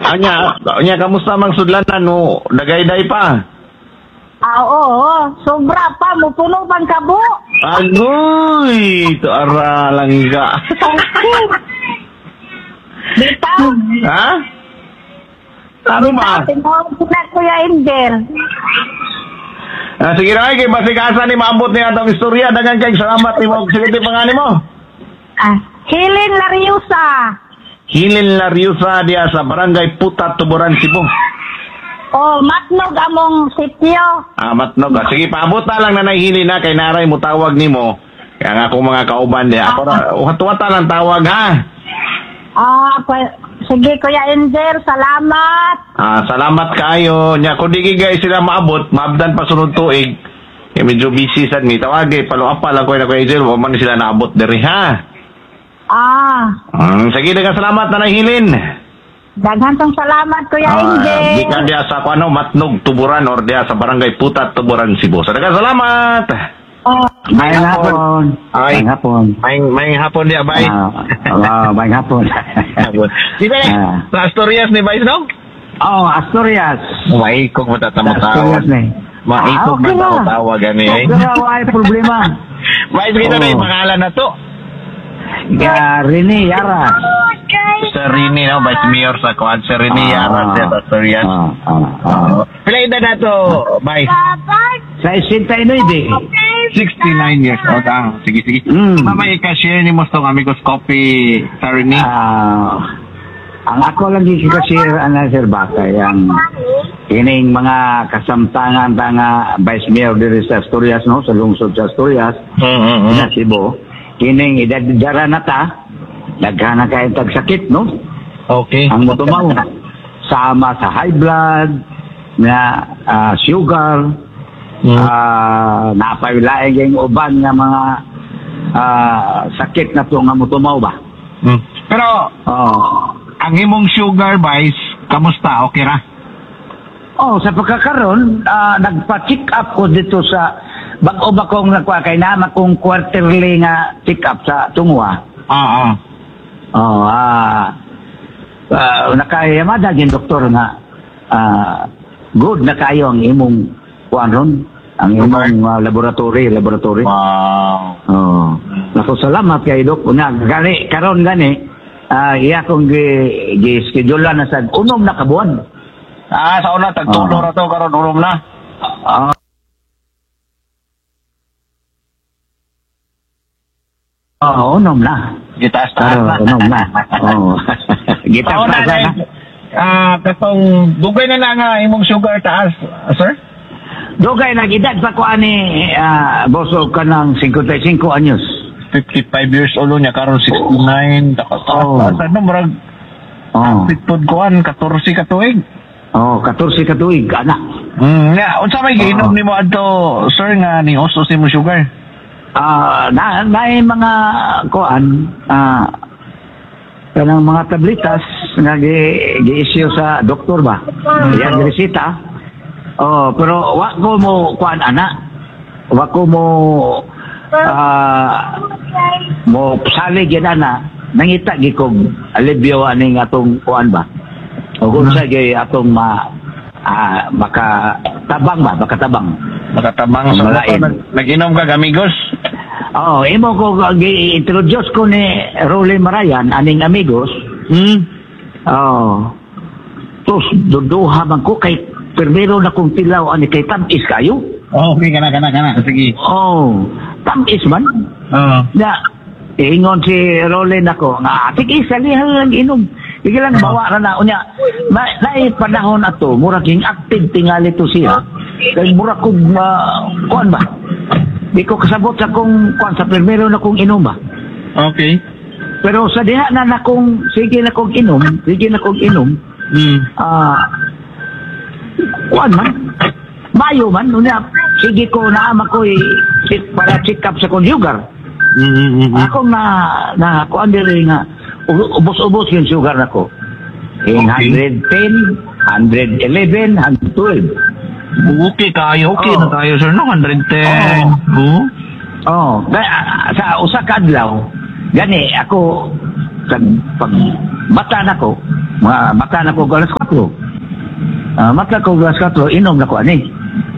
Anya, kamusta mang sudlanan no? Dagay-day pa. Oo. Sobra pa. Mupuno pang kabo. Agoy! Ito aralang ka. Bitaw. Ha? Ano ba? Tinawag ko na Kuya Angel. Sige na kay basikasan ni maabot niya atong istorya. Dagan kay salamat ni mo. Sige ti pangani mo. Hilin Lariusa. Hilin Lariusa diya sa Barangay Putat, Tuburan, Cebu. Matnog among sityo. Matnog. Sige, paabot na lang na Hilin na kay naray mo tawag nimo. Kaya nga akong mga kauban diya. Ako uhat-uhat lang tawag ha. Sige Kuya Angel, salamat. Salamat kaayo. Nya kung di guys sila maabot, maabdan pa sunod tuig. Kaya medyo busy sad mi. Tawagay, palo-apa lang ko na Kuya Angel. Huwag man sila naabot diri ha. Sige, dagang salamat na Hilin. Daghan tong salamat Kuya Angel. Di ka diya sa Matnog, Tuburan or diya sa Barangay Putat, Tuburan, Cebu. So dagang salamat. Mayang hapon. Mayang hapon. Mayang hapon diya, bay. Mayang hapon. Di ba sa Asturias ni Vice, no? Asturias. Maikog matatamo-tawa. Asturias na eh. Maikog matatamo-tawa gani eh. Pero ay problema. Vice, kita na yung pangalan na to. Rene Yara. Sir Rene, no? Vice Mayor sa Kuan. Sir Rene Yara sa Asturias. Pila edad na to, Vice? Sa 69 69 years old. Sige. Mamay ka-share ni mo itong Amigos Coffee, Sir Rene. Ang ako lang kasi Sir Bakay, ang ining mga kasamtangan nga Vice Mayor diri sa Asturias, no? Sa lungsod sa Asturias, na Cebu. Kining edad dara na ta, daghan na kayo tagsakit, no? Okay. Ang mutumaw, sama sa high blood, na sugar, napailaing yung uban nga mga sakit na to nga mutumaw ba? Pero, ang imong sugar, Vice, kamusta? Okay ra? Sa pagkakaroon, nagpa-check up ko dito sa bago ba kong nakuha kay naman kong quarterly nga check up sa tungwa. Nakayamada yung doktor nga good na kayo ang imong kuan ang imong laboratory. Wow. Naku, salamat kay Dok. Gani karon iya kong gi-schedule na sa unom na kabuan. Sa una tagtulo ra to karon unom na. Unom na. Gitaas na. Unom na. Gitaas na. Katong dugay na nga imong sugar taas, sir? Dugay na edad pa ko ani boso ka ng 55 anyos. 55 years old niya karon 69. Ano murag? Pitpod kuan 14 ka tuig. 14 ka tuig ana. Unsa may giinom nimo adto, sir, nga ni usos nimo sugar? Na mga kuan kanang mga tablitas nga gi-issue sa doktor ba. Yan resita. Pero wa ko mo kuan ana. Wa ko mo salig yan ana. Nangita gi kog alibyo aning atong kuan ba. O kung sa gi atong makatabang. Makatabang sa nag-inom ka, Amigos? Imo ko gi-introduce ko ni Rolly Marayan aning Amigos. Tos duduha man ko kay primero na kong tilaw ani kay tamis kayo. Okay, kana. Sige. Tamis man. Na ingon si Rolly nako nga sige salihan lang inom. Sige lang bawa ra na unya. Naay panahon ato mura king active tingali to siya. Kay mura kog kuan ba? Di ko kasabot sa kung kuan sa primero na kong inom ba. Okay. Pero sa diha na kong sige na kong inom. Kuan man. Mayo man unya sige ko naama ko para check up sa kong sugar. Ako na kuan diri nga ubos-ubos yung sugar nako. 110, 111, 112. Okay kayo. Okay na tayo, sir, no? 110. Sa usa ka adlaw, gani ako pag bata na ko, alas 4. Mata ko alas 4, inom na ko, ani.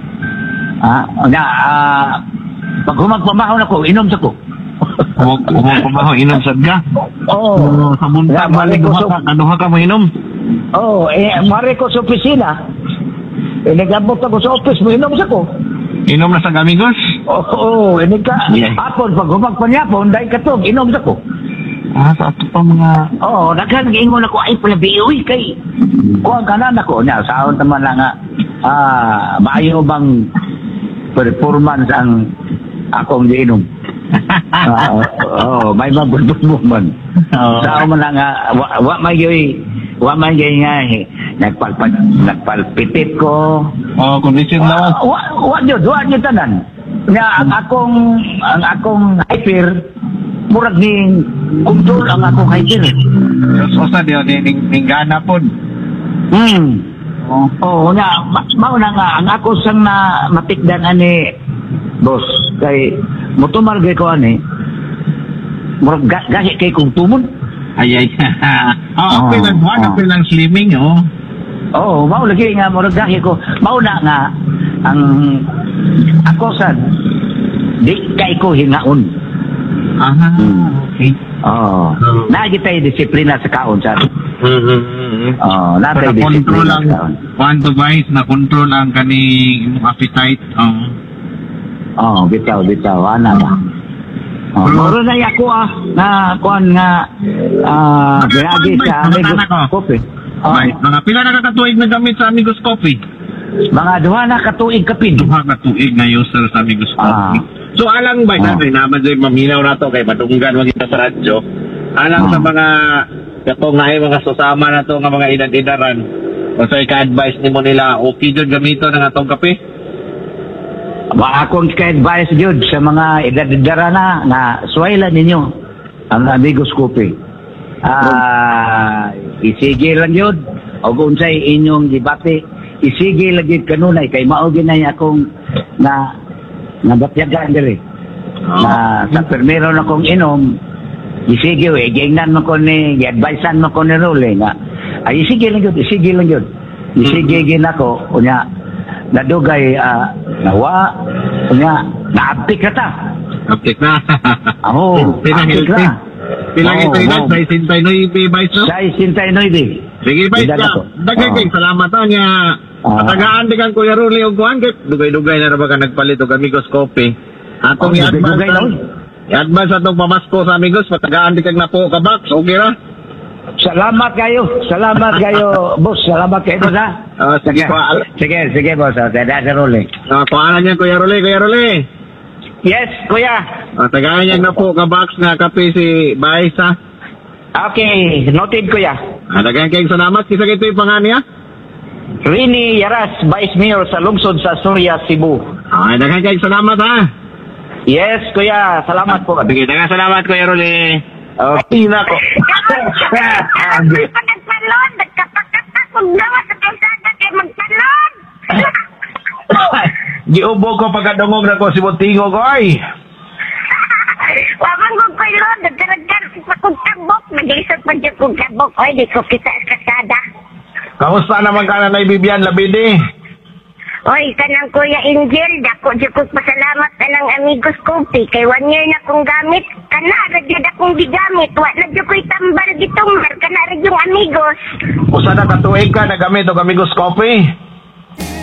Pag humagpamahon ako, inom sa ko. Kumakabaho, inom sad ka? Oo. Sa bunta, balik aduha ka mo inom? Oo, mare ko sa opisina. Nagabot ako sa office mo, inom sa ko. Inom na sa amigos? Oo, hapon, pag humagpanyapon, dahil katog, inom sa ko. Sa ato pa mga... Oo, nagkagingon ako, ay pala, biuwi kay. Kuha ka na ako, sahon naman lang maayo bang performance ang akong giinom. May mabulbul mo man. Sahon man lang wa may nga nagpalpitit ko. Kondisyon lawas. Wa jud tanan. Nga ang akong hyper murag ning control ang akong hyper. So sa ning gana pod. Nga mao na nga ang ako sang na matikdan ani boss kay motumar gay ko ani. Murag gahi kay kung tumon. Ay. Okay lang slimming, mao lagi nga murag gahi ko. Mao na nga ang ako sad di kay ko hingaon. Okay. Nagitay disiplina sa kaon sad. Natay disiplina sa kaon. One device na control ang kaning appetite. Bitaw ana ba. Moro na ako na kuan nga gradi sa Amigos Coffee. Mga pila na kakatuig na gamit sa Amigos Coffee? Mga duha na katuig kapin. Duha katuig na user sa Amigos Coffee. So alang ba naman dyan maminaw na to kay matunggan magita sa radyo. Alang sa mga katong mga susama na to nga mga edad-edaran. O sa ka-advise nimo nila okay jud gamito ng atong kape? Akong ka-advise jud sa mga edad-edaran na suwailan ninyo ang Amigos Coffee. Isige lang yun. O kung sa'y inyong debate, isige lang yun kanunay. Kay maugin na akong nabatyagan dali. Sa permero na kong inom, isige gingnan mo ko ni, i-advisean mo ko ni Role nga. Ay, isige lang yun. Isige gin ako, unya, nadugay, nawa, unya, naabtik na ta. Abtik na. Abtik na. Pilang ito ilan? 69 Vice, no? 69. Sige, Vice ka. Dagay salamat niya. Katagaan di kang Kuya Ruli o kuhan. Dugay-dugay na ba ka nagpalit o Amigos Coffee. Atong i-advance atong pamasko sa Amigos. Patagaan di kang napo ka box. Okay ra? Salamat kayo, boss. Salamat kayo, boss, ha? Sige, boss. Dada sa Ruli. Kuhanan niya, Kuya Ruli. Yes, kuya. Tagayan niya na po ka-box na kape si Vice, ha? Okay, noted kuya. Tagayan kayong salamat. Kisa kito yung pangan niya? Rini Yaras, Vice Mayor sa lungsod sa Surya, Cebu. Tagayan kayong salamat, ha? Yes, kuya. Salamat po. Sige, tagayan salamat, Kuya Ruli. Okay, nako. Magtalon, nagkapakat kung gawa sa kalsada kay magtalon. Giubog ko pagkadungog na ko si Montingog, oy! Wabang kong kailon, nagkaragdan sa kong kabok. Nag-isot pa dyan kong kabok. Oy, di ko kita sa kasada. Kamusta naman ka na Bibian Labidi? Oy, kanang Kuya Angel, dako dyan kong pasalamat na ng Amigos Coffee. Kay 1 year na kong gamit. Kana, radyad akong digamit. Wa na dyan ko'y tambal gitumar. Kana, radyong Amigos. Usa na katuig ka na gamit o Amigos Coffee?